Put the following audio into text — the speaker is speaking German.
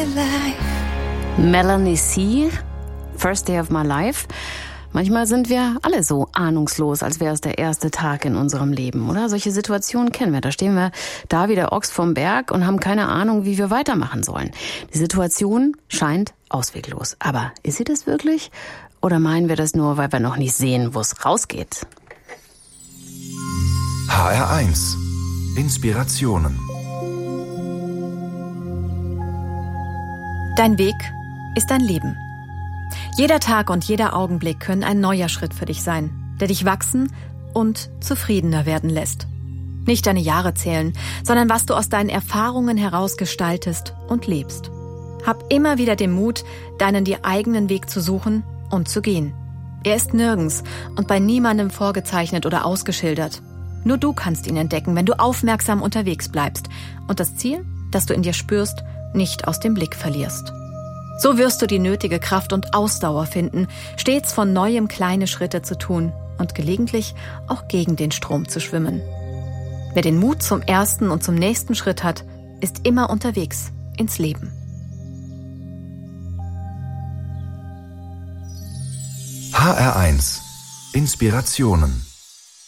Melanie C., First Day of My Life. Manchmal sind wir alle so ahnungslos, als wäre es der erste Tag in unserem Leben, oder? Solche Situationen kennen wir. Da stehen wir da wie der Ochs vom Berg und haben keine Ahnung, wie wir weitermachen sollen. Die Situation scheint ausweglos. Aber ist sie das wirklich? Oder meinen wir das nur, weil wir noch nicht sehen, wo es rausgeht? HR1 Inspirationen. Dein Weg ist dein Leben. Jeder Tag und jeder Augenblick können ein neuer Schritt für dich sein, der dich wachsen und zufriedener werden lässt. Nicht deine Jahre zählen, sondern was du aus deinen Erfahrungen heraus gestaltest und lebst. Hab immer wieder den Mut, deinen dir eigenen Weg zu suchen und zu gehen. Er ist nirgends und bei niemandem vorgezeichnet oder ausgeschildert. Nur du kannst ihn entdecken, wenn du aufmerksam unterwegs bleibst und das Ziel, das du in dir spürst, nicht aus dem Blick verlierst. So wirst du die nötige Kraft und Ausdauer finden, stets von Neuem kleine Schritte zu tun und gelegentlich auch gegen den Strom zu schwimmen. Wer den Mut zum ersten und zum nächsten Schritt hat, ist immer unterwegs ins Leben. HR1 Inspirationen.